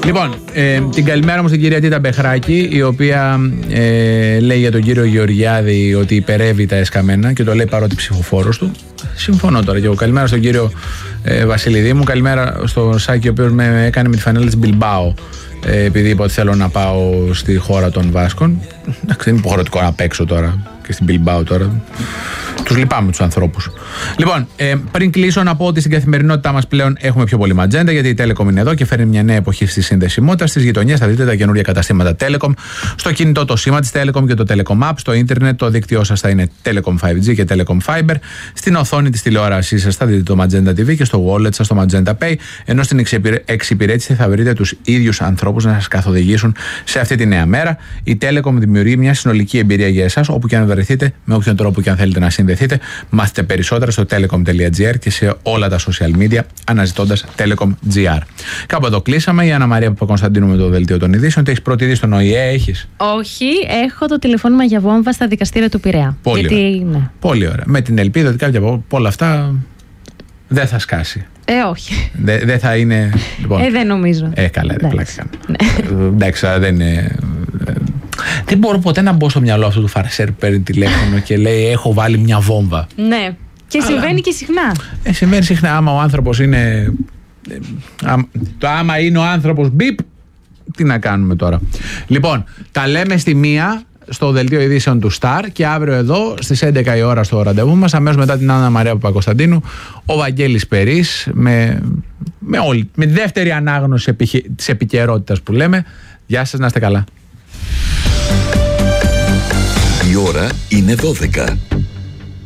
Λοιπόν, την καλημέρα μου στην κυρία Τίτα Μπεχράκη, η οποία λέει για τον κύριο Γεωργιάδη ότι υπερεύει τα εσκαμμένα και το λέει παρότι ψηφοφόρος του. Συμφωνώ τώρα και εγώ. Καλημέρα στον κύριο Βασιλειδή μου. Καλημέρα στον Σάκη, ο οποίος με έκανε με τη φανέλα της Μπιλμπάο, επειδή είπα ότι θέλω να πάω στη χώρα των Βάσκων. Δεν είναι υποχρεωτικό να παίξω τώρα και στην Μπιλμπάο τώρα. Τους λυπάμαι τους ανθρώπους. Λοιπόν, πριν κλείσω να πω ότι στην καθημερινότητά μας πλέον έχουμε πιο πολύ ματζέντα, γιατί η Telecom είναι εδώ και φέρνει μια νέα εποχή στη συνδεσιμότητα. Στις γειτονιές θα δείτε τα καινούργια καταστήματα Telecom. Στο κινητό το σήμα της Telecom και το Telecom App. Στο ίντερνετ το δίκτυό σας θα είναι Telecom 5G και Telecom Fiber. Στην οθόνη της τηλεόρασής σας θα δείτε το Magenta TV και στο wallet σας το Magenta Pay. Ενώ στην εξυπηρέτηση θα βρείτε τους ίδιους ανθρώπους να σας καθοδηγήσουν σε αυτή τη νέα μέρα. Η Telecom δημιουργεί μια συνολική εμπειρία για εσάς, όπου και αν βρεθείτε, με όποιον τρόπο και αν θέλετε να συνδεθείτε. Μάθετε περισσότερα στο telecom.gr και σε όλα τα social media αναζητώντας Telecom.gr. Κάπου εδώ κλείσαμε. Η Άννα Μαρία Παπακονσταντίνου με το δελτίο των ειδήσεων. Έχεις πρώτη είδηση στον ΟΗΕ, έχεις? Όχι, έχω το τηλεφώνημα για βόμβα στα δικαστήρια του Πειραιά. Πολύ ωραία. Ναι. Πολύ ωραία. Με την ελπίδα ότι κάποια από όλα αυτά δεν θα σκάσει. Όχι. Δεν θα είναι. Λοιπόν, δεν νομίζω. Καλά, δεν πλάκα. Εντάξει, δεν είναι. Δεν μπορώ ποτέ να μπω στο μυαλό αυτού του φαρσέρ που παίρνει τηλέφωνο και λέει έχω βάλει μια βόμβα. Ναι. Και συμβαίνει και συχνά. Συμβαίνει συχνά. Άμα ο άνθρωπος είναι. Άμα είναι ο άνθρωπος μπιπ, τι να κάνουμε τώρα. Λοιπόν, τα λέμε στη μία στο δελτίο ειδήσεων του Star και αύριο εδώ στις 11 η ώρα στο ραντεβού μας, αμέσως μετά την Άννα Μαρία Παπακονσταντίνου, ο Βαγγέλης Περής με τη δεύτερη ανάγνωση της επικαιρότητας που λέμε. Γεια σας, να είστε καλά. Η ώρα είναι 12.